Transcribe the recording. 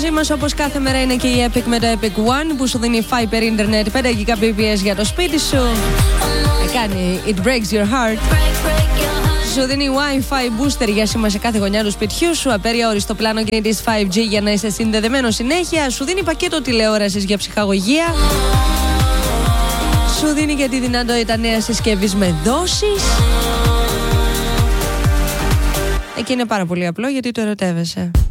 μαζί μας όπως κάθε μέρα είναι και η Epic με το Epic One που σου δίνει Fiber Internet 5 Gbps για το σπίτι σου. Κάνει It Breaks Your Heart. Σου δίνει Wi-Fi booster για σήμα σε κάθε γωνιά του σπιτιού σου. Απεριόριστο πλάνο κινητής 5G για να είσαι συνδεδεμένο συνέχεια. Σου δίνει πακέτο τηλεόρασης για ψυχαγωγία. Σου δίνει και τη δυνατότητα νέας συσκευής με δόσεις. Εκεί είναι πάρα πολύ απλό γιατί το ερωτεύεσαι.